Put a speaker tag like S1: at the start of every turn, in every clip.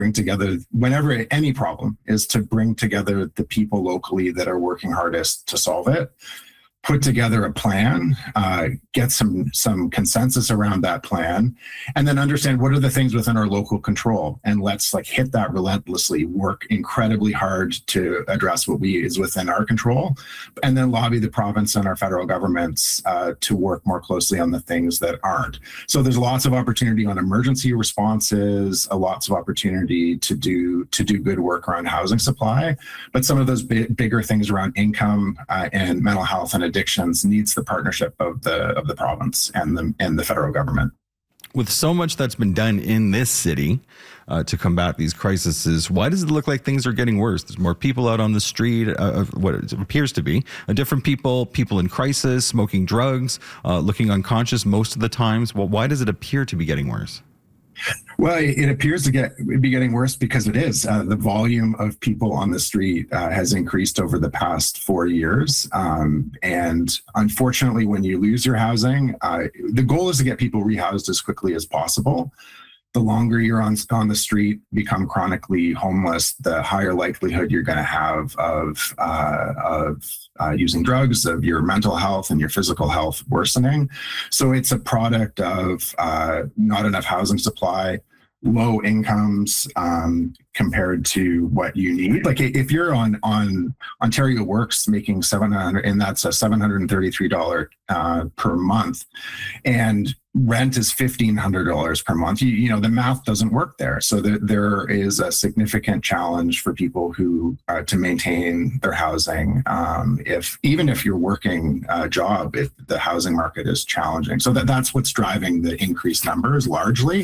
S1: bring together, whenever any problem, is to bring together the people locally that are working hardest to solve it, put together a plan, get some consensus around that plan, and then understand what are the things within our local control. And let's hit that relentlessly, work incredibly hard to address what is within our control, and then lobby the province and our federal governments to work more closely on the things that aren't. So there's lots of opportunity on emergency responses, lots of opportunity to do good work around housing supply, but some of those bigger things around income and mental health and addictions needs the partnership of the province and the federal government.
S2: With so much that's been done in this city to combat these crises, why does it look like things are getting worse? There's more people out on the street, what it appears to be different people in crisis, smoking drugs, looking unconscious most of the times. Well, why does it appear to be getting worse?
S1: Well, it appears to be getting worse because it is. The volume of people on the street has increased over the past 4 years. And unfortunately, when you lose your housing, the goal is to get people rehoused as quickly as possible. The longer you're on the street, become chronically homeless, the higher likelihood you're going to have of using drugs, of your mental health and your physical health worsening. So it's a product of not enough housing supply, low incomes compared to what you need. Like if you're on Ontario Works making $700, and that's a $733 per month, and rent is $1,500 per month, you know, the math doesn't work there. So there is a significant challenge for people who to maintain their housing. Even if you're working a job, if the housing market is challenging. So that's what's driving the increased numbers largely.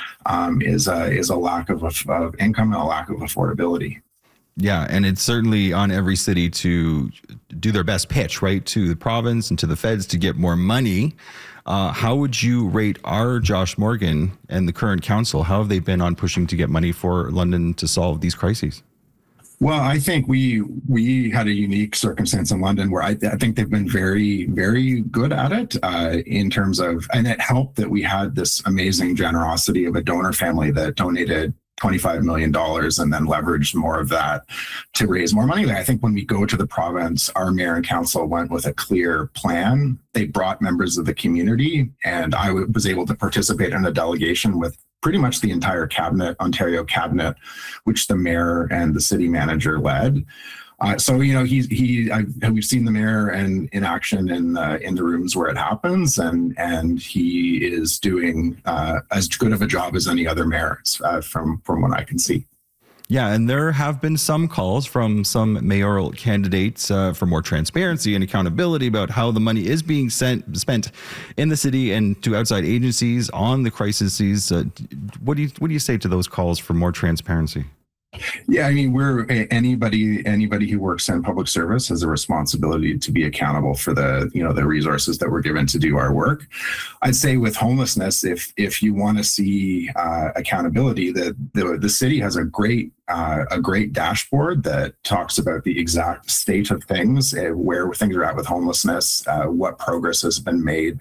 S1: Is a lack of income and a lack of affordability.
S2: Yeah, and it's certainly on every city to do their best pitch, right, to the province and to the feds to get more money. How would you rate our Josh Morgan and the current council? How have they been on pushing to get money for London to solve these crises?
S1: Well, I think we had a unique circumstance in London where I think they've been very, very good at it in terms of, and it helped that we had this amazing generosity of a donor family that donated $25 million and then leveraged more of that to raise more money. I think when we go to the province, our mayor and council went with a clear plan. They brought members of the community, and I was able to participate in a delegation with pretty much the entire cabinet, Ontario cabinet, which the mayor and the city manager led. So, you know, we've seen the mayor in action in the rooms where it happens, and he is doing as good of a job as any other mayor from what I can see.
S2: Yeah, and there have been some calls from some mayoral candidates for more transparency and accountability about how the money is being spent in the city and to outside agencies on the crises. What do you say to those calls for more transparency?
S1: Yeah, I mean, we're anybody who works in public service has a responsibility to be accountable for the resources that we're given to do our work. I'd say with homelessness, if you want to see accountability, the city has a great dashboard that talks about the exact state of things, where things are at with homelessness, what progress has been made.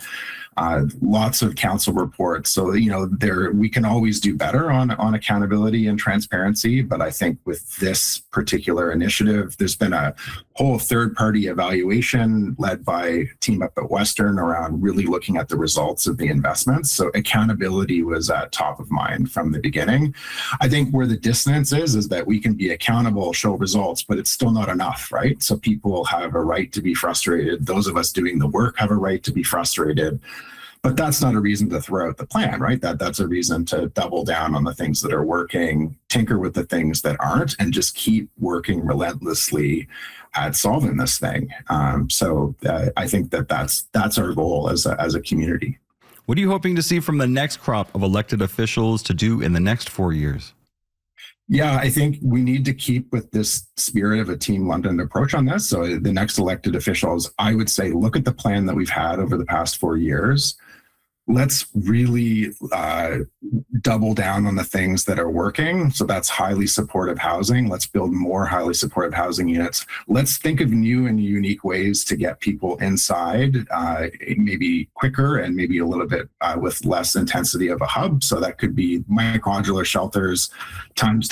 S1: Lots of council reports. So, you know, we can always do better on accountability and transparency. But I think with this particular initiative, there's been a whole third-party evaluation led by a team up at Western around really looking at the results of the investments. So accountability was at top of mind from the beginning. I think where the dissonance is that we can be accountable, show results, but it's still not enough, right? So people have a right to be frustrated. Those of us doing the work have a right to be frustrated. But that's not a reason to throw out the plan, right? That's a reason to double down on the things that are working, tinker with the things that aren't, and just keep working relentlessly at solving this thing. So I think that's our goal as a community.
S2: What are you hoping to see from the next crop of elected officials to do in the next 4 years?
S1: Yeah, I think we need to keep with this spirit of a Team London approach on this. So the next elected officials, I would say, look at the plan that we've had over the past 4 years. Let's really double down on the things that are working. So that's highly supportive housing. Let's build more highly supportive housing units. Let's think of new and unique ways to get people inside, maybe quicker and maybe a little bit with less intensity of a hub. So that could be micro-modular shelters, times